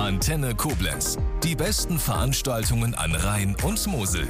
Antenne Koblenz. Die besten Veranstaltungen an Rhein und Mosel.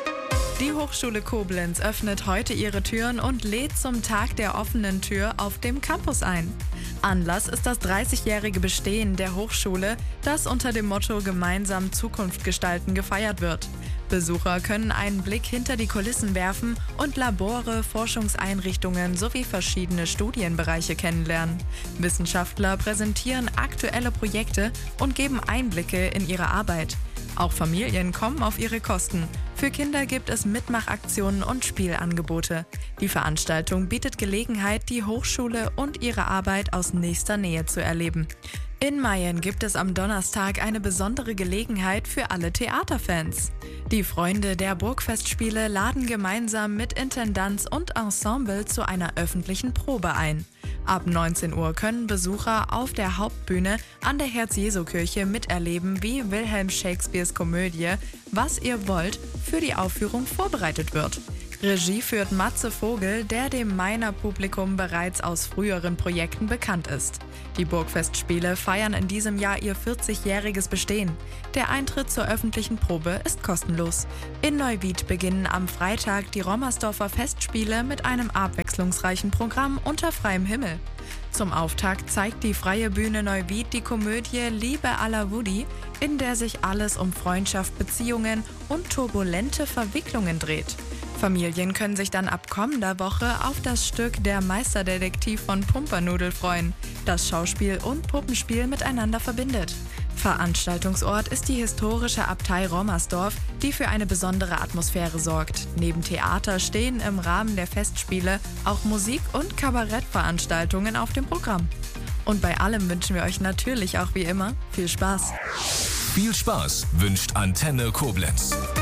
Die Hochschule Koblenz öffnet heute ihre Türen und lädt zum Tag der offenen Tür auf dem Campus ein. Anlass ist das 30-jährige Bestehen der Hochschule, das unter dem Motto Gemeinsam Zukunft gestalten gefeiert wird. Besucher können einen Blick hinter die Kulissen werfen und Labore, Forschungseinrichtungen sowie verschiedene Studienbereiche kennenlernen. Wissenschaftler präsentieren aktuelle Projekte und geben Einblicke in ihre Arbeit. Auch Familien kommen auf ihre Kosten. Für Kinder gibt es Mitmachaktionen und Spielangebote. Die Veranstaltung bietet Gelegenheit, die Hochschule und ihre Arbeit aus nächster Nähe zu erleben. In Mayen gibt es am Donnerstag eine besondere Gelegenheit für alle Theaterfans. Die Freunde der Burgfestspiele laden gemeinsam mit Intendanz und Ensemble zu einer öffentlichen Probe ein. Ab 19 Uhr können Besucher auf der Hauptbühne an der Herz-Jesu-Kirche miterleben, wie Wilhelm Shakespeares Komödie Was ihr wollt für die Aufführung vorbereitet wird. Regie führt Matze Vogel, der dem Mayener Publikum bereits aus früheren Projekten bekannt ist. Die Burgfestspiele feiern in diesem Jahr ihr 40-jähriges Bestehen. Der Eintritt zur öffentlichen Probe ist kostenlos. In Neuwied beginnen am Freitag die Rommersdorfer Festspiele mit einem abwechslungsreichen Programm unter freiem Himmel. Zum Auftakt zeigt die Freie Bühne Neuwied die Komödie Liebe à la Woody, in der sich alles um Freundschaft, Beziehungen und turbulente Verwicklungen dreht. Familien können sich dann ab kommender Woche auf das Stück Der Meisterdetektiv von Pumpernickel freuen, das Schauspiel und Puppenspiel miteinander verbindet. Veranstaltungsort ist die historische Abtei Rommersdorf, die für eine besondere Atmosphäre sorgt. Neben Theater stehen im Rahmen der Festspiele auch Musik- und Kabarettveranstaltungen auf dem Programm. Und bei allem wünschen wir euch natürlich auch wie immer viel Spaß. Viel Spaß wünscht Antenne Koblenz.